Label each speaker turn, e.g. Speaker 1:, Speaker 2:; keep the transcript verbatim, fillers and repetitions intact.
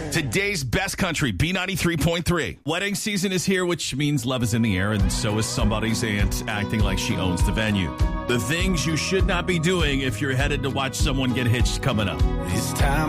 Speaker 1: Today's best country, B ninety-three point three. Wedding season is here, which means love is in the air, and so is somebody's aunt acting like she owns the venue. The things you should not be doing if you're headed to watch someone get hitched coming up.
Speaker 2: This time